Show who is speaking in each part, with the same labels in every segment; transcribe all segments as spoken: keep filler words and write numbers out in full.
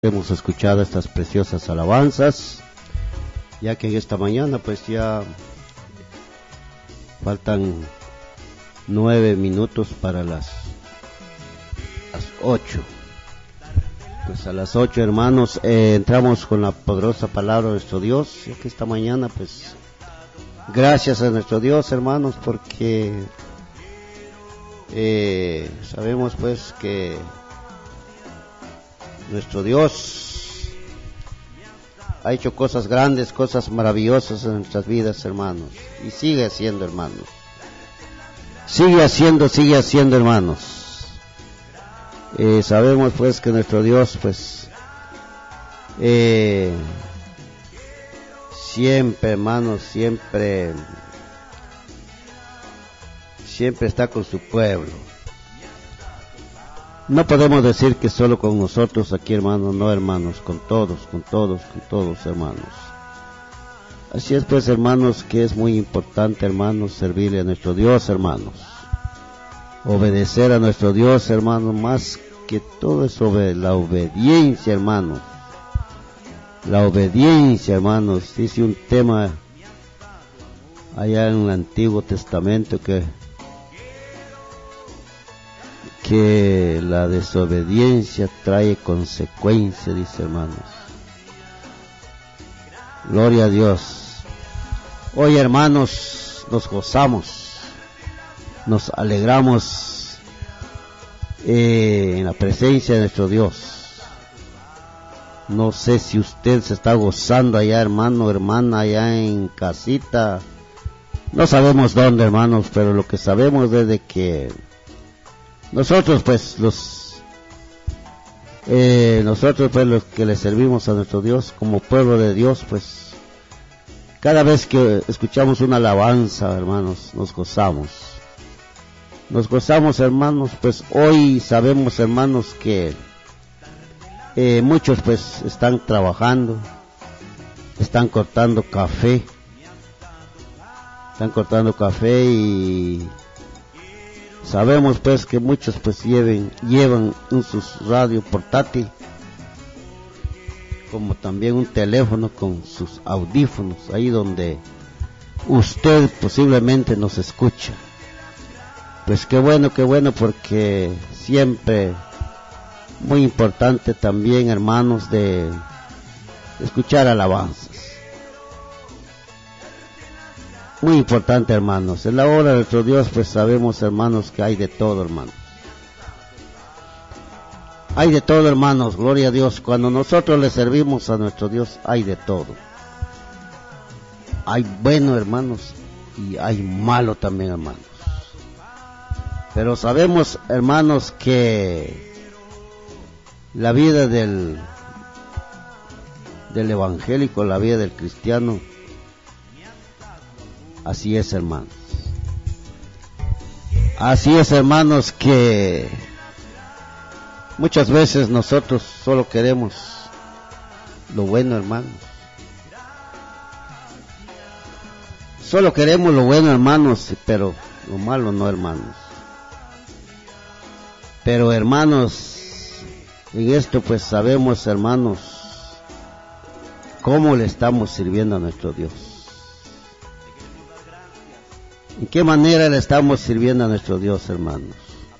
Speaker 1: Hemos escuchado estas preciosas alabanzas, ya que en esta mañana pues ya faltan nueve minutos para las, las ocho. Pues a las ocho, hermanos, eh, entramos con la poderosa palabra de nuestro Dios, ya que esta mañana pues gracias a nuestro Dios, hermanos, porque eh, sabemos pues que nuestro Dios ha hecho cosas grandes, cosas maravillosas en nuestras vidas, hermanos, y sigue haciendo, hermanos. Sigue haciendo, sigue haciendo, hermanos. Eh, sabemos pues que nuestro Dios pues eh, siempre, hermanos, siempre siempre está con su pueblo. No podemos decir que solo con nosotros aquí, hermanos, no, hermanos, con todos, con todos, con todos, hermanos. Así es pues, hermanos, que es muy importante, hermanos, servirle a nuestro Dios, hermanos. Obedecer a nuestro Dios, hermanos, más que todo es sobre la obediencia, hermanos. La obediencia, hermanos, dice un tema allá en el Antiguo Testamento que que la desobediencia trae consecuencias, dice, hermanos. Gloria a Dios. Hoy, hermanos, nos gozamos, nos alegramos eh, en la presencia de nuestro Dios. No sé si usted se está gozando allá, hermano, hermana, allá en casita. No sabemos dónde, hermanos, pero lo que sabemos es de que nosotros pues los eh, nosotros pues los que le servimos a nuestro Dios como pueblo de Dios, pues cada vez que escuchamos una alabanza, hermanos, nos gozamos. Nos gozamos, hermanos, pues hoy sabemos, hermanos, que eh, muchos pues están trabajando, están cortando café, están cortando café y sabemos pues que muchos pues lleven, llevan un sus radio portátil, como también un teléfono con sus audífonos, ahí donde usted posiblemente nos escucha. Pues qué bueno, qué bueno, porque siempre muy importante también, hermanos, de escuchar alabanzas. Muy importante, hermanos. En la hora de nuestro Dios, pues sabemos, hermanos, que hay de todo, hermanos. Hay de todo, hermanos. Gloria a Dios. Cuando nosotros le servimos a nuestro Dios, hay de todo. Hay bueno, hermanos, y hay malo también, hermanos. Pero sabemos, hermanos, que la vida del, del evangélico, la vida del cristiano, así es, hermanos. Así es, hermanos, que muchas veces nosotros solo queremos lo bueno, hermanos. Solo queremos lo bueno, hermanos, pero lo malo no, hermanos. Pero, hermanos, en esto pues sabemos, hermanos, cómo le estamos sirviendo a nuestro Dios. ¿En qué manera le estamos sirviendo a nuestro Dios, hermanos?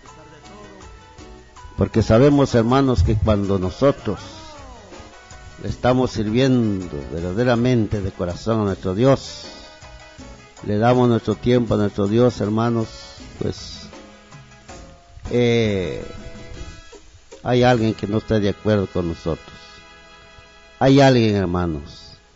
Speaker 1: Porque sabemos, hermanos, que cuando nosotros le estamos sirviendo verdaderamente de corazón a nuestro Dios, le damos nuestro tiempo a nuestro Dios, hermanos, pues eh, hay alguien que no está de acuerdo con nosotros. Hay alguien, hermanos.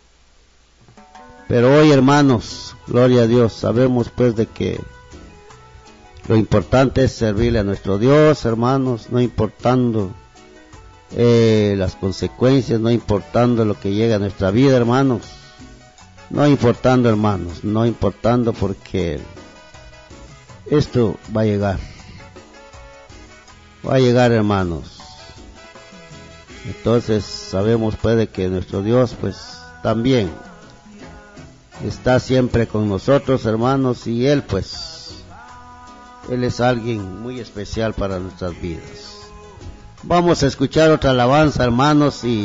Speaker 1: Pero hoy, hermanos, gloria a Dios, sabemos pues de que lo importante es servirle a nuestro Dios, hermanos, no importando eh, las consecuencias, no importando lo que llega a nuestra vida, hermanos, no importando, hermanos, no importando, porque esto va a llegar, va a llegar, hermanos. Entonces sabemos pues de que nuestro Dios pues también está siempre con nosotros, hermanos, y Él pues Él es alguien muy especial para nuestras vidas. Vamos a escuchar otra alabanza, hermanos, y